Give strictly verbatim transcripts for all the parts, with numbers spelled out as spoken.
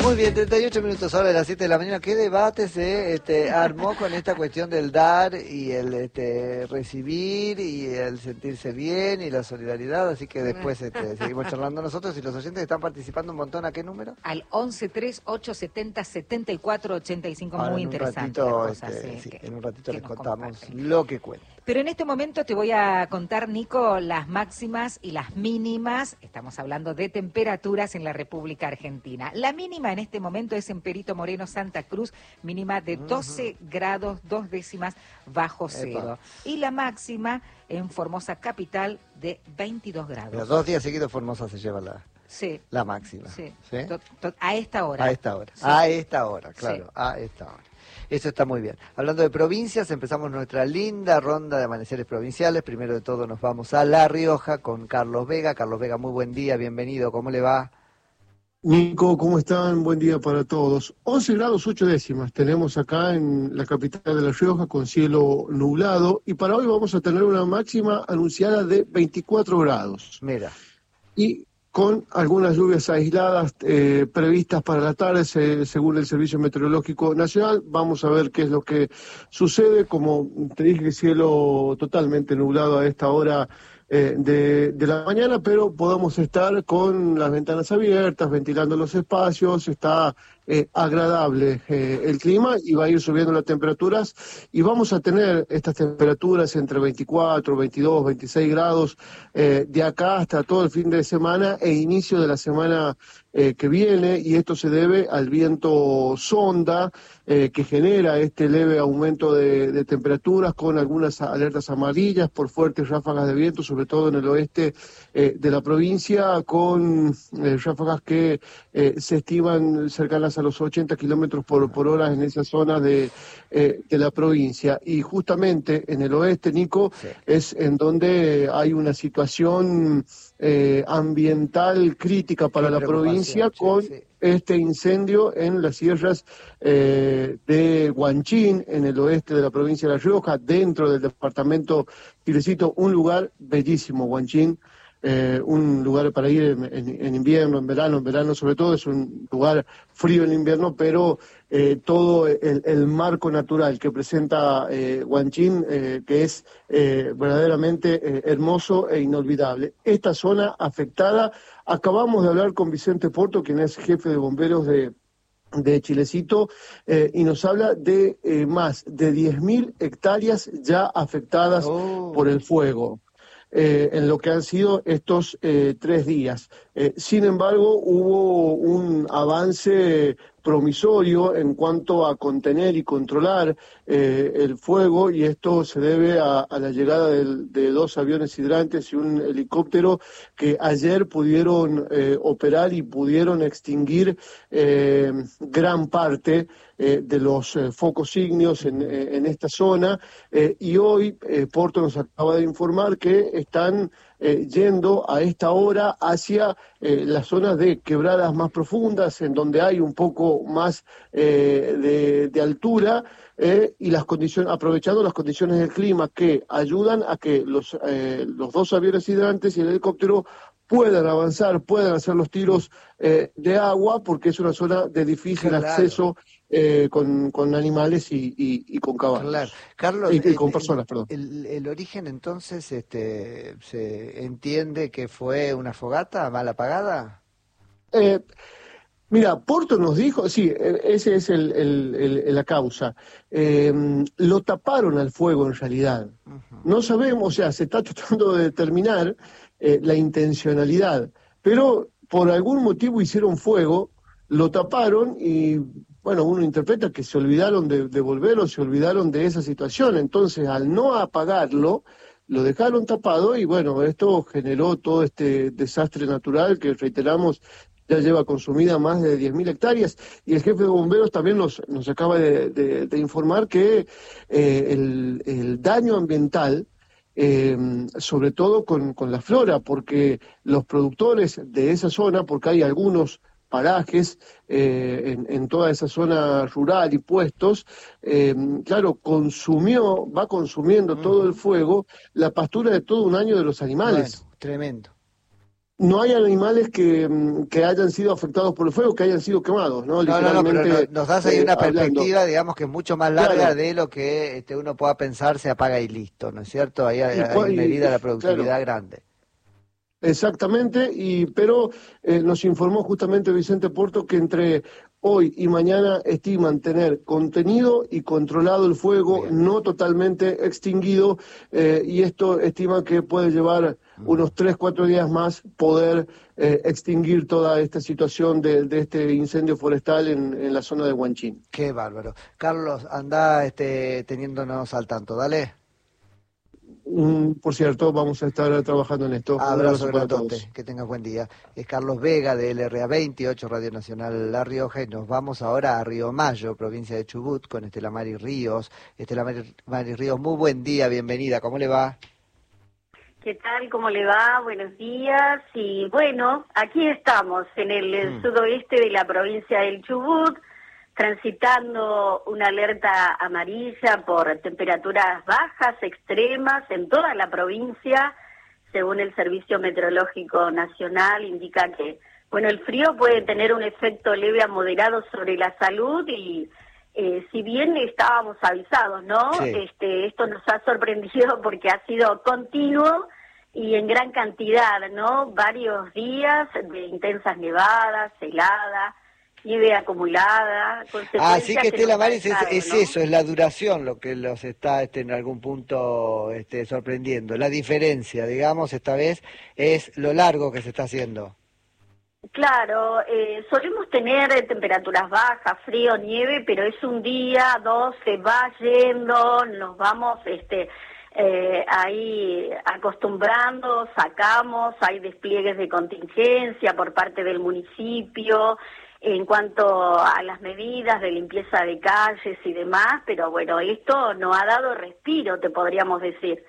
Muy bien, treinta y ocho minutos ahora de las siete de la mañana. ¿Qué debate se este, armó con esta cuestión del dar y el este, recibir y el sentirse bien y la solidaridad? Así que después este, seguimos charlando nosotros y los oyentes están participando un montón. ¿A qué número? Al once tres ocho setenta setenta y cuatro ochenta y cinco. Muy interesante ratito, la cosa, este, sí, sí, que, en un ratito les contamos comparten. lo que cuenta. Pero en este momento te voy a contar, Nico, las máximas y las mínimas. Estamos hablando de temperaturas en la República Argentina. La mínima en este momento es en Perito Moreno, Santa Cruz, mínima de doce uh-huh. grados, dos décimas bajo cero. Epa. Y la máxima en Formosa Capital de veintidós grados. Los dos días seguidos Formosa se lleva la, sí. la máxima. Sí. ¿Sí? To, to, a esta hora. A esta hora. Sí. A esta hora, claro. Sí. A esta hora. Eso está muy bien. Hablando de provincias, empezamos nuestra linda ronda de amaneceres provinciales. Primero de todo nos vamos a La Rioja con Carlos Vega. Carlos Vega, muy buen día, bienvenido. ¿Cómo le va? Nico, ¿cómo están? Buen día para todos. once grados ocho décimas tenemos acá en la capital de La Rioja con cielo nublado y para hoy vamos a tener una máxima anunciada de veinticuatro grados. Mira. Y con algunas lluvias aisladas eh, previstas para la tarde, se, según el Servicio Meteorológico Nacional. Vamos a ver qué es lo que sucede. Como te dije, cielo totalmente nublado a esta hora eh, de, de la mañana, pero podemos estar con las ventanas abiertas, ventilando los espacios. Está eh, agradable eh, el clima y va a ir subiendo las temperaturas y vamos a tener estas temperaturas entre veinticuatro, veintidós, veintiséis grados eh, de acá hasta todo el fin de semana e inicio de la semana eh, que viene, y esto se debe al viento sonda eh, que genera este leve aumento de, de temperaturas con algunas alertas amarillas por fuertes ráfagas de viento, sobre todo en el oeste eh, de la provincia, con eh, ráfagas que eh, se estiman cercanas a los ochenta kilómetros por, por hora en esa zona de, eh, de la provincia. Y justamente en el oeste, Nico, sí. es en donde hay una situación eh, ambiental crítica para la provincia con sí. este incendio en las sierras eh, de Huanchín, en el oeste de la provincia de La Rioja, dentro del departamento Chilecito, un lugar bellísimo, Huanchín. Eh, un lugar para ir en, en, en invierno, en verano, en verano sobre todo, es un lugar frío en invierno, pero eh, todo el, el marco natural que presenta eh, Huanchín, eh, que es eh, verdaderamente eh, hermoso e inolvidable. Esta zona afectada, acabamos de hablar con Vicente Porto, quien es jefe de bomberos de de Chilecito, eh, y nos habla de eh, más de diez mil hectáreas ya afectadas oh. por el fuego. Eh, en lo que han sido estos eh, tres días. Eh, sin embargo, hubo un avance promisorio en cuanto a contener y controlar eh, el fuego, y esto se debe a, a la llegada del, de dos aviones hidrantes y un helicóptero que ayer pudieron eh, operar y pudieron extinguir eh, gran parte eh, de los eh, focos ígneos en, eh, en esta zona, eh, y hoy eh, Porto nos acaba de informar que están eh, yendo a esta hora hacia eh, las zonas de quebradas más profundas, en donde hay un poco más eh, de, de altura, eh, y las condiciones, aprovechando las condiciones del clima que ayudan a que los, eh, los dos aviones hidrantes y el helicóptero puedan avanzar, puedan hacer los tiros eh, de agua, porque es una zona de difícil claro. acceso eh, con, con animales y, y, y con caballos. Claro. Carlos, y, y el, con personas, perdón. El, el origen entonces este, se entiende que fue una fogata mal apagada. Eh, Mira, Porto nos dijo, sí, esa es el, el, el, la causa. Eh, lo taparon al fuego en realidad. Uh-huh. No sabemos, o sea, se está tratando de determinar eh, la intencionalidad, pero por algún motivo hicieron fuego, lo taparon y, bueno, uno interpreta que se olvidaron de, de volverlo, se olvidaron de esa situación. Entonces, al no apagarlo, lo dejaron tapado y, bueno, esto generó todo este desastre natural que, reiteramos, ya lleva consumida más de diez mil hectáreas, y el jefe de bomberos también nos, nos acaba de, de, de informar que eh, el, el daño ambiental, eh, sobre todo con, con la flora, porque los productores de esa zona, porque hay algunos parajes eh, en, en toda esa zona rural y puestos, eh, claro, consumió, va consumiendo uh-huh. todo el fuego, la pastura de todo un año de los animales. Bueno, tremendo. No hay animales que, que hayan sido afectados por el fuego, que hayan sido quemados, ¿no? No, no, no, pero no, nos das ahí una eh, perspectiva, hablando. digamos, que es mucho más larga Claro. de lo que este, uno pueda pensar, se apaga y listo, ¿no es cierto? Ahí hay, Y, hay cua- una y- herida a la claro. productividad grande. Exactamente, y pero eh, nos informó justamente Vicente Porto que entre hoy y mañana estiman tener contenido y controlado el fuego, Bien. no totalmente extinguido, eh, y esto estima que puede llevar unos tres, cuatro días más poder eh, extinguir toda esta situación de, de este incendio forestal en, en la zona de Huanchín. Qué bárbaro. Carlos, anda este, teniéndonos al tanto, dale. Mm, por cierto, vamos a estar trabajando en esto. Un Abrazo abrazo para grandote, todos. que tengas buen día. Es Carlos Vega de L R A veintiocho, Radio Nacional La Rioja, y nos vamos ahora a Río Mayo, provincia de Chubut, con Estela Mari Ríos. Estela Mari, Mari Ríos, muy buen día, bienvenida, ¿cómo le va? ¿Qué tal? ¿Cómo le va? Buenos días. Y bueno, aquí estamos en el Mm. sudoeste de la provincia del Chubut, transitando una alerta amarilla por temperaturas bajas, extremas, en toda la provincia. Según el Servicio Meteorológico Nacional, indica que, bueno, el frío puede tener un efecto leve a moderado sobre la salud y eh, si bien estábamos avisados, ¿no? Sí. Este, esto nos ha sorprendido porque ha sido continuo y en gran cantidad, ¿no? Varios días de intensas nevadas, heladas, nieve acumulada. Ah, sí que nos Estela ha Maris es, dejado, es ¿no? eso, es la duración lo que los está este, en algún punto este, sorprendiendo. La diferencia, digamos, esta vez es lo largo que se está haciendo. Claro, eh, solemos tener eh, temperaturas bajas, frío, nieve, pero es un día, dos, se va yendo, nos vamos este, eh, ahí acostumbrando, sacamos, hay despliegues de contingencia por parte del municipio en cuanto a las medidas de limpieza de calles y demás, pero bueno, esto no ha dado respiro, te podríamos decir.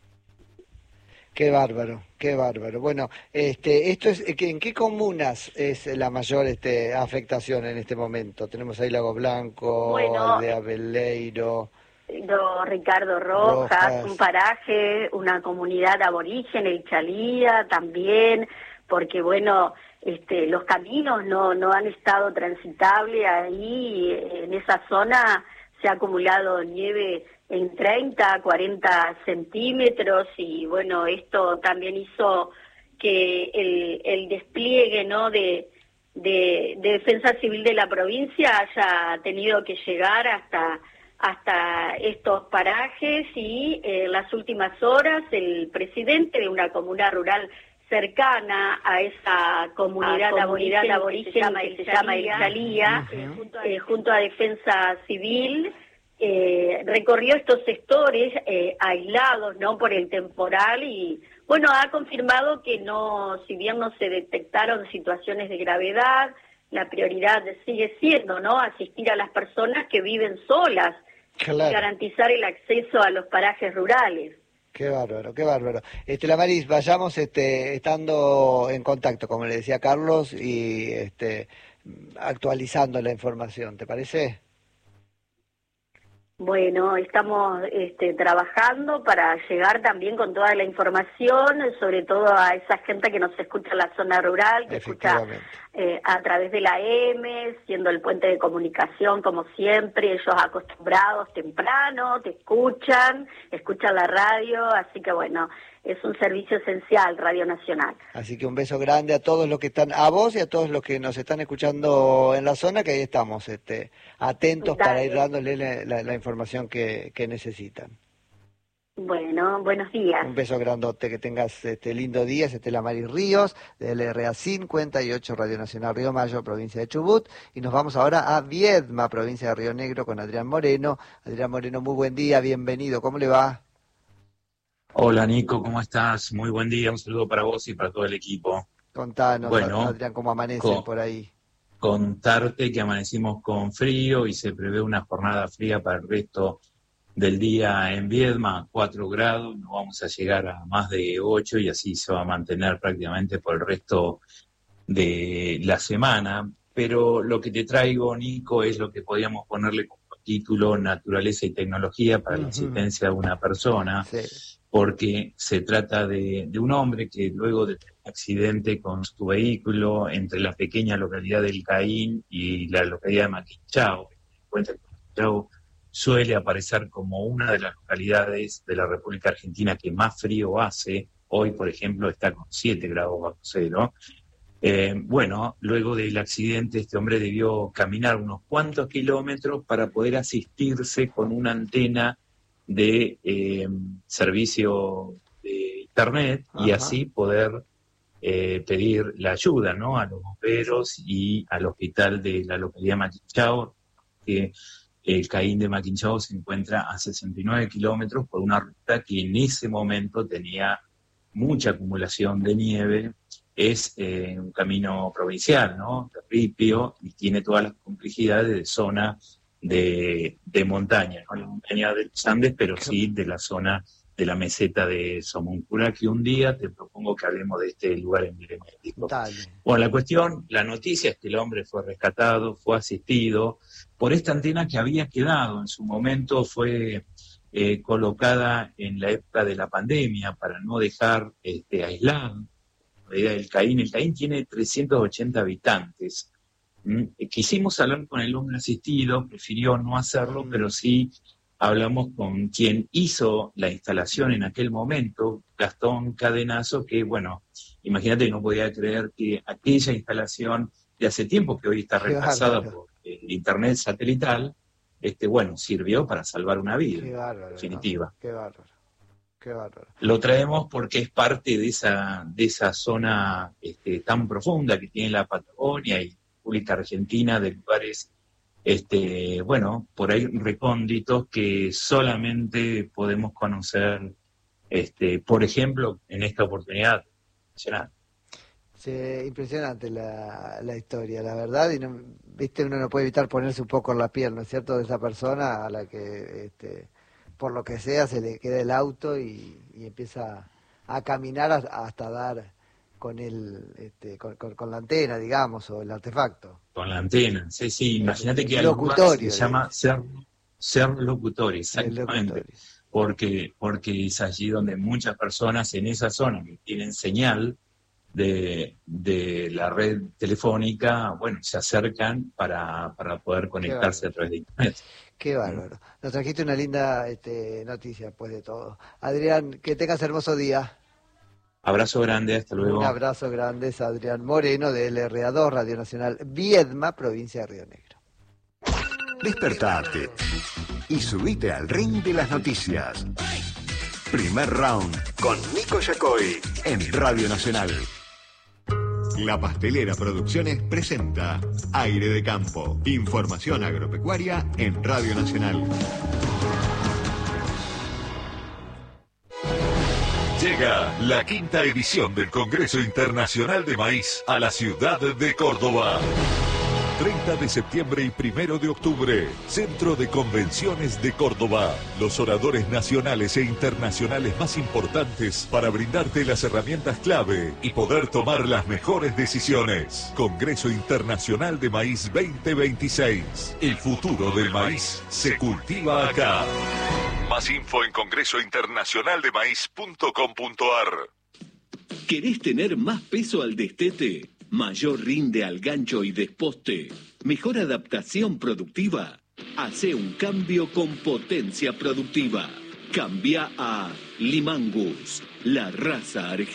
Qué bárbaro, qué bárbaro. Bueno, este, esto es, ¿en qué comunas es la mayor este, afectación en este momento? Tenemos ahí Lago Blanco, Bueno, Aldea Beleiro, Do Ricardo Rojas, Rojas. un paraje, una comunidad aborigen, el Chalía también, porque bueno, este, los caminos no, no han estado transitables ahí, en esa zona se ha acumulado nieve en treinta, cuarenta centímetros y bueno, esto también hizo que el, el despliegue, ¿no?, de, de, de Defensa Civil de la provincia haya tenido que llegar hasta hasta estos parajes y eh, en las últimas horas el presidente de una comuna rural cercana a esa comunidad, Ah, aborigen, aborigen que se llama, que se llama el Chalía, Uh-huh. eh, junto, a, eh, junto a Defensa Civil, eh, recorrió estos sectores eh, aislados, ¿no?, por el temporal y, bueno, ha confirmado que no, si bien no se detectaron situaciones de gravedad, la prioridad sigue siendo, ¿no?, asistir a las personas que viven solas, Claro. y garantizar el acceso a los parajes rurales. Qué bárbaro, qué bárbaro. Estela Maris, vayamos este, estando en contacto, como le decía Carlos, y este, actualizando la información, ¿te parece? Bueno, estamos este, trabajando para llegar también con toda la información, sobre todo a esa gente que nos escucha en la zona rural, que escucha eh, a través de la M, siendo el puente de comunicación, como siempre, ellos acostumbrados temprano, te escuchan, escuchan la radio, así que bueno, es un servicio esencial, Radio Nacional. Así que un beso grande a todos los que están, a vos y a todos los que nos están escuchando en la zona, que ahí estamos este, atentos Dale. para ir dándole la, la, la información que, que necesitan. Bueno, buenos días. Un beso grandote, que tengas este lindo día. Es Estela Maris Ríos, de L R A cincuenta y ocho, Radio Nacional Río Mayo, provincia de Chubut. Y nos vamos ahora a Viedma, provincia de Río Negro, con Adrián Moreno. Adrián Moreno, muy buen día, bienvenido. ¿Cómo le va? Hola Nico, ¿cómo estás? Muy buen día, un saludo para vos y para todo el equipo. Contanos, bueno, Adrián, cómo amanecen con, por ahí. Contarte que amanecimos con frío y se prevé una jornada fría para el resto del día en Viedma, cuatro grados, no vamos a llegar a más de ocho y así se va a mantener prácticamente por el resto de la semana. Pero lo que te traigo, Nico, es lo que podríamos ponerle como título Naturaleza y Tecnología para uh-huh. la existencia de una persona. Sí. Porque se trata de, de un hombre que luego de accidente con su vehículo entre la pequeña localidad del Caín y la localidad de Maquinchao. Cuenta que Maquinchao suele aparecer como una de las localidades de la República Argentina que más frío hace. Hoy, por ejemplo, está con siete grados bajo cero. Eh, bueno, luego del accidente este hombre debió caminar unos cuantos kilómetros para poder asistirse con una antena de eh, servicio de internet. Ajá. Y así poder eh, pedir la ayuda, ¿no?, a los bomberos y al hospital de la localidad de Maquinchao, que el Caín de Maquinchao se encuentra a sesenta y nueve kilómetros por una ruta que en ese momento tenía mucha acumulación de nieve. Es eh, un camino provincial, ¿no?, de ripio, y tiene todas las complejidades de zona de, de montaña, no la montaña de los Andes, pero sí de la zona de la meseta de Somoncura, que un día te propongo que hablemos de este lugar emblemático. Dale. Bueno, la cuestión, la noticia es que el hombre fue rescatado, fue asistido por esta antena que había quedado en su momento, fue eh, colocada en la época de la pandemia para no dejar este, aislado el Caín. El Caín tiene trescientos ochenta habitantes. ¿Mm? Quisimos hablar con el hombre asistido, prefirió no hacerlo, pero sí hablamos con quien hizo la instalación en aquel momento, Gastón Cadenazo, que, bueno, imagínate, no podía creer que aquella instalación de hace tiempo, que hoy está reemplazada por el internet satelital, este, bueno, sirvió para salvar una vida, qué bárbaro, en definitiva. ¿No? Qué bárbaro. Qué bárbaro. Lo traemos porque es parte de esa, de esa zona este, tan profunda que tiene la Patagonia y República Argentina, de lugares, este, bueno, por ahí recónditos que solamente podemos conocer, este, por ejemplo, en esta oportunidad. Sí, impresionante la, la historia, la verdad, y no, viste, uno no puede evitar ponerse un poco en la piel, ¿no es cierto?, de esa persona a la que, este, por lo que sea, se le queda el auto y, y empieza a caminar hasta dar con el este, con, con, con la antena, digamos, o el artefacto. Con la antena, sí, sí, imagínate que algo se llama ser, ser locutor, exactamente, locutor. Porque, porque es allí donde muchas personas en esa zona que tienen señal de, de la red telefónica, bueno, se acercan para, para poder conectarse a través de internet. Qué bárbaro. Nos trajiste una linda este, noticia, pues, de todo. Adrián, que tengas hermoso día. Abrazo grande, hasta luego. Un abrazo grande, es Adrián Moreno, de L R A dos, Radio Nacional Viedma, provincia de Río Negro. Despertate y subite al ring de las noticias. Primer round con Nico Yacoy en Radio Nacional. La Pastelera Producciones presenta Aire de Campo. Información agropecuaria en Radio Nacional. Llega la quinta edición del Congreso Internacional de Maíz a la ciudad de Córdoba. treinta de septiembre y primero de octubre, Centro de Convenciones de Córdoba. Los oradores nacionales e internacionales más importantes para brindarte las herramientas clave y poder tomar las mejores decisiones. Congreso Internacional de Maíz veinte veintiséis. El futuro del maíz se cultiva acá. Más info en congreso internacional de maíz punto com punto a r. ¿Querés tener más peso al destete? ¿Mayor rinde al gancho y desposte? ¿Mejor adaptación productiva? Hace un cambio con potencia productiva. Cambia a Limangus, la raza argentina.